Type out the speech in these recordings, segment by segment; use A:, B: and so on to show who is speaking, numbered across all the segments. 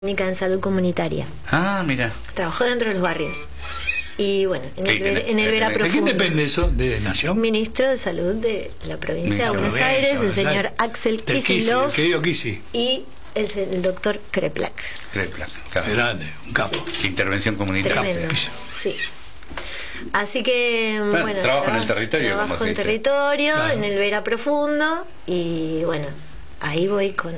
A: En salud comunitaria.
B: Ah, mira.
A: Trabajó dentro de los barrios. Y bueno, en el Vera Profundo.
C: ¿De quién depende eso? ¿De Nación?
A: Ministro de Salud de la provincia de Buenos Aires, el señor Axel Kicillof.
C: El querido Kisi.
A: Y el doctor Kreplak.
B: Kreplak, claro.
C: Grande, un capo.
B: Sí. Intervención comunitaria.
A: Tremendo, sí. Así que, bueno,
B: trabajo en el territorio.
A: Trabajo en territorio, claro. En el Vera Profundo. Y bueno, ahí voy con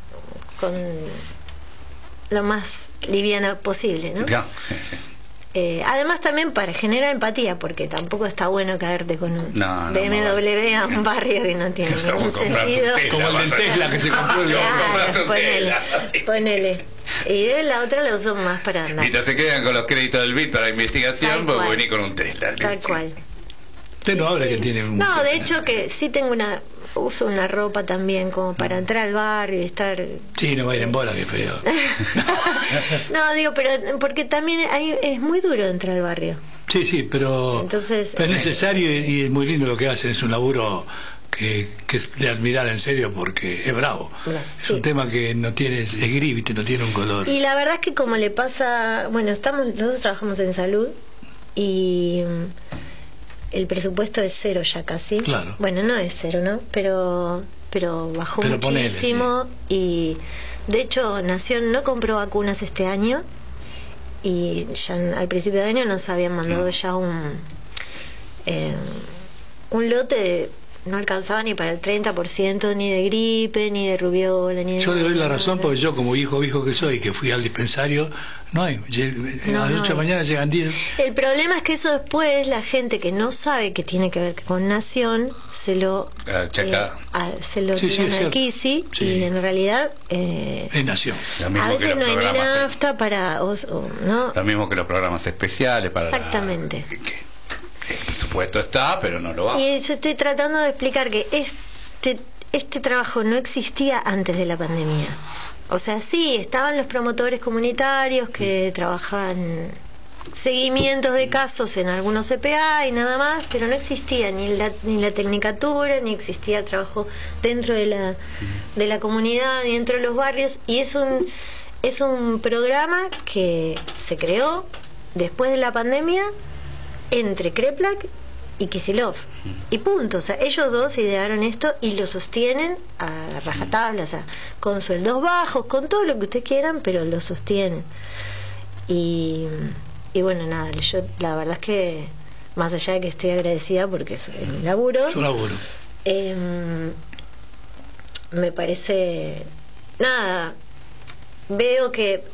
A: lo más liviana posible, ¿no?
B: Claro, sí, sí.
A: Además también para generar empatía, porque tampoco está bueno caerte con un BMW a un barrio que no tiene ningún sentido.
C: Como el de Tesla que se compró el
A: ponele. Y la otra la uso más para andar.
B: Y te se quedan con los créditos del BID para investigación, porque venís con un Tesla.
A: Tal cual.
C: Usted no habla que tiene un...
A: No, de hecho que sí tengo uso una ropa también como para entrar al barrio y estar...
C: Sí, no va a ir en bola, que feo.
A: No, digo, pero porque también es muy duro entrar al barrio.
C: Sí, pero,
A: entonces,
C: pero es necesario y es muy lindo lo que hacen. Es un laburo que es de admirar en serio, porque es bravo. Es un tema que no tiene, es gris, ¿viste? No tiene un color.
A: Y la verdad es que como le pasa... Bueno, nosotros trabajamos en salud y... el presupuesto es cero ya casi.
C: Claro.
A: Bueno, no es cero, ¿no? Pero bajó muchísimo.
C: Ponele, sí.
A: Y de hecho Nación no compró vacunas este año y ya al principio de año nos habían mandado ya un lote no alcanzaba ni para el 30% ni de gripe, ni de rubiola, ni de...
C: Yo le doy la razón porque yo, como hijo que soy, que fui al dispensario, no hay. A las 8 de la mañana llegan 10.
A: El problema es que eso después la gente que no sabe que tiene que ver con Nación se lo tiran al Kisi, y en realidad
C: es Nación.
A: A veces no hay ni nafta para... ¿no?
B: Lo mismo que los programas especiales para...
A: Exactamente.
B: El presupuesto está, pero no lo va.
A: Y yo estoy tratando de explicar que este trabajo no existía antes de la pandemia. O sea, sí, estaban los promotores comunitarios que trabajaban seguimientos de casos en algunos CPA y nada más, pero no existía ni la tecnicatura, ni existía trabajo dentro de la comunidad, ni dentro de los barrios. Y es un programa que se creó después de la pandemia entre Kreplak y Kicillof, y punto. O sea, ellos dos idearon esto y lo sostienen a rajatabla, o sea, con sueldos bajos, con todo lo que ustedes quieran, pero lo sostienen. Y bueno, nada, yo la verdad es que más allá de que estoy agradecida porque es un laburo, me parece, nada, veo que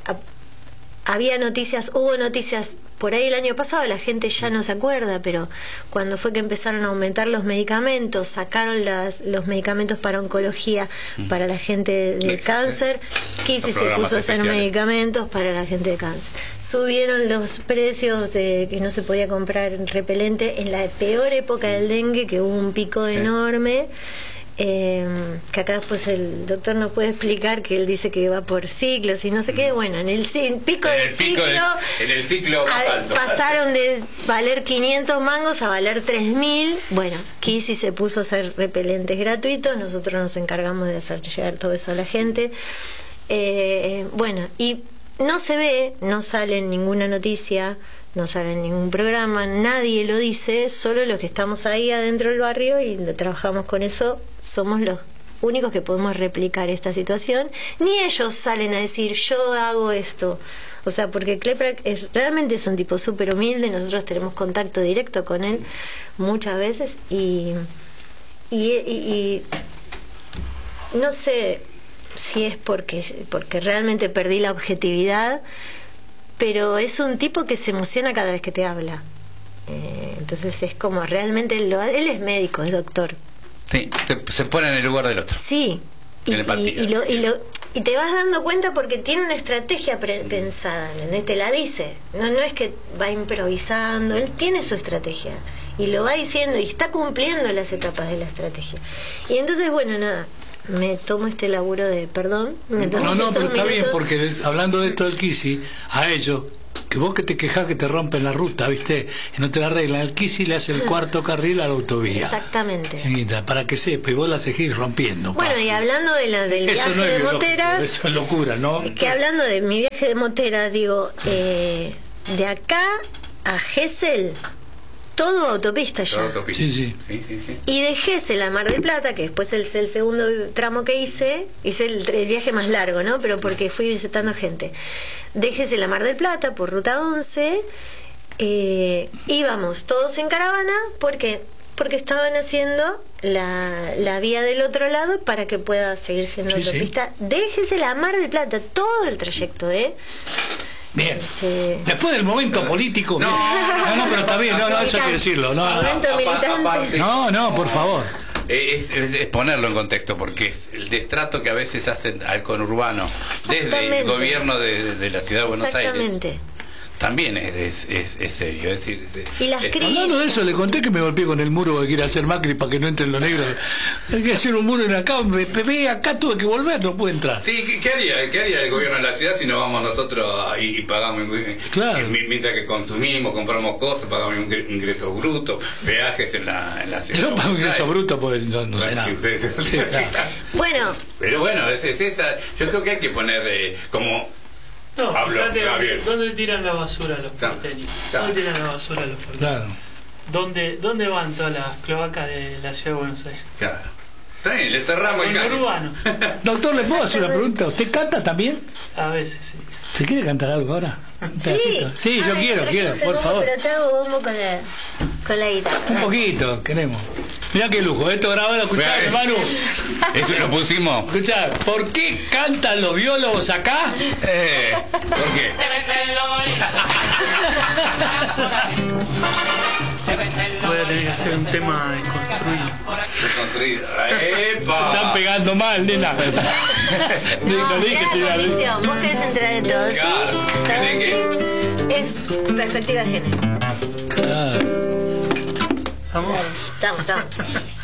A: hubo noticias por ahí el año pasado, la gente ya no se acuerda, pero cuando fue que empezaron a aumentar los medicamentos, sacaron los medicamentos para oncología para la gente del cáncer, Kisi se puso a hacer medicamentos para la gente de cáncer. Subieron los precios de que no se podía comprar repelente en la peor época del dengue, que hubo un pico enorme. Que acá después el doctor nos puede explicar, que él dice que va por ciclos y no sé qué. Bueno, en el pico del ciclo,
B: en el ciclo más alto,
A: pasaron de valer 500 mangos a valer 3.000. Bueno, Kisi se puso a hacer repelentes gratuitos, nosotros nos encargamos de hacer llegar todo eso a la gente. Bueno, y no se ve, no sale en ninguna noticia, no sale en ningún programa, nadie lo dice, solo los que estamos ahí adentro del barrio y trabajamos con eso somos los únicos que podemos replicar esta situación. Ni ellos salen a decir yo hago esto, o sea, porque Kreplak realmente es un tipo súper humilde, nosotros tenemos contacto directo con él muchas veces y no sé si es porque realmente perdí la objetividad, pero es un tipo que se emociona cada vez que te habla. Entonces es como realmente él es médico, es doctor.
B: Sí, se pone en el lugar del otro.
A: Sí, y te vas dando cuenta porque tiene una estrategia pensada, ¿entendés? Te la dice, no es que va improvisando, él tiene su estrategia y lo va diciendo y está cumpliendo las etapas de la estrategia. Y entonces, bueno, nada, me tomo este laburo de perdón.
C: No, pero está bien, porque hablando de esto del Kisi, a ellos Que vos que te quejás que te rompen la ruta, ¿viste? Y no te la arreglan. El Kisi le hace el cuarto carril a la autovía.
A: Exactamente.
C: Para que sepa, y vos la seguís rompiendo.
A: Bueno, y hablando del viaje
C: no es
A: de moteras...
C: Eso es locura, ¿no?
A: Es que hablando de mi viaje de moteras, digo, de acá a Gesell, todo autopista ya.
B: Todo autopista.
C: Sí.
A: Y de Gesell a Mar del Plata, que después es el segundo tramo que hice el viaje más largo, ¿no? Pero porque fui visitando gente. De Gesell a Mar del Plata por ruta 11, íbamos todos en caravana, porque estaban haciendo la vía del otro lado para que pueda seguir siendo autopista. De Gesell a Mar del Plata, todo el trayecto,
C: Bien. Después del momento político. No, pero está bien, eso hay que decirlo.
A: Momento militante.
C: No, por favor.
B: Es ponerlo en contexto, porque es el destrato que a veces hacen al conurbano desde el gobierno de la ciudad de Buenos Aires. También es serio. Es decir,
A: y las
C: hablando de eso, le conté que me golpeé con el muro que quiere hacer Macri para que no entre en lo negro. Hay que hacer un muro en acá, acá tuve que volver, no puede entrar.
B: Sí, ¿qué haría el gobierno de la ciudad si no vamos nosotros y pagamos?
C: Claro.
B: Mientras que consumimos, compramos cosas, pagamos ingresos brutos, peajes en la ciudad.
C: Yo pago ingresos brutos porque no sé nada.
B: Sí, claro.
A: Bueno.
B: Pero bueno, es esa. Yo creo que hay que poner como...
D: No, fíjate, ¿dónde tiran la basura los porteños? ¿Dónde tiran la basura los porteños?
C: Claro.
D: ¿Dónde van todas las cloacas de la ciudad de Buenos Aires?
B: Claro. Está bien, le cerramos el caño.
D: Urbano.
C: Doctor, ¿le puedo hacer una pregunta? ¿Usted canta también?
D: A veces, sí.
C: ¿Se quiere cantar algo ahora? Sí, yo quiero, por favor.
A: Pero te hago bombo con la guitarra.
C: Un poquito, queremos. Mirá qué lujo, esto grabado, escuchá, hermano.
B: Eso lo pusimos.
C: Escuchá, ¿por qué cantan los biólogos acá?
B: ¿Por qué?
D: Voy a tener que hacer un tema
B: Construido. ¡Epa!
C: Están pegando mal, nena.
A: No, mirá la condición. Vos querés entrar en todo, ¿sí? Todo es perspectiva de género.
D: ¿Estamos?
A: Estamos.